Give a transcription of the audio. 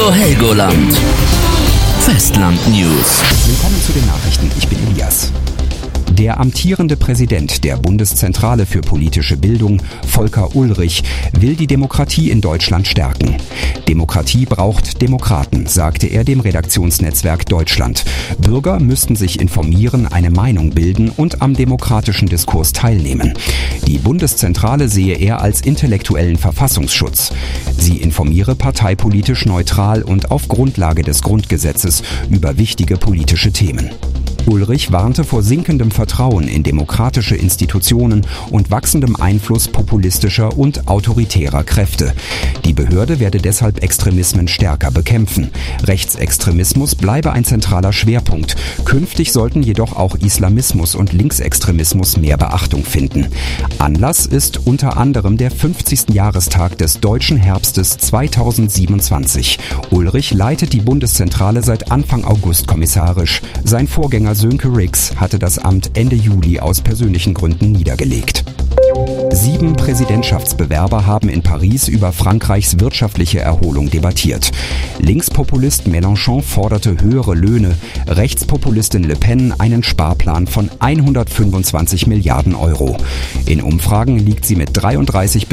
Radio Helgoland. Festland News. Willkommen zu den Nachrichten. Ich bin Elias. Der amtierende Präsident der Bundeszentrale für politische Bildung, Volker Ullrich, will die Demokratie in Deutschland stärken. Demokratie braucht Demokraten, sagte er dem Redaktionsnetzwerk Deutschland. Bürger müssten sich informieren, eine Meinung bilden und am demokratischen Diskurs teilnehmen. Die Bundeszentrale sehe er als intellektuellen Verfassungsschutz. Sie informiere parteipolitisch neutral und auf Grundlage des Grundgesetzes über wichtige politische Themen. Ullrich warnte vor sinkendem Vertrauen in demokratische Institutionen und wachsendem Einfluss populistischer und autoritärer Kräfte. Die Behörde werde deshalb Extremismen stärker bekämpfen. Rechtsextremismus bleibe ein zentraler Schwerpunkt. Künftig sollten jedoch auch Islamismus und Linksextremismus mehr Beachtung finden. Anlass ist unter anderem der 50. Jahrestag des Deutschen Herbstes 2027. Ullrich leitet die Bundeszentrale seit Anfang August kommissarisch. Sein Vorgänger Sönke Rix hatte das Amt Ende Juli aus persönlichen Gründen niedergelegt. 7 Präsidentschaftsbewerber haben in Paris über Frankreichs wirtschaftliche Erholung debattiert. Linkspopulist Mélenchon forderte höhere Löhne, Rechtspopulistin Le Pen einen Sparplan von 125 Milliarden Euro. In Umfragen liegt sie mit 33